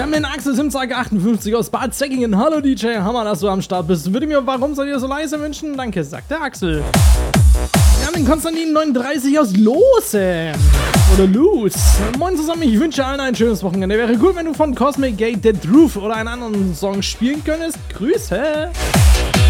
haben den Axel Simzake 58 aus Bad Säckingen. Hallo DJ, Hammer, dass du am Start bist. Würde mir warum seid ihr so leise wünschen? Danke, sagt der Axel. Wir haben den Konstantin 39 aus Lose. Oder Luz. Moin zusammen, ich wünsche allen ein schönes Wochenende. Wäre cool, wenn du von Cosmic Gate The Truth oder einen anderen Song spielen könntest. Grüße.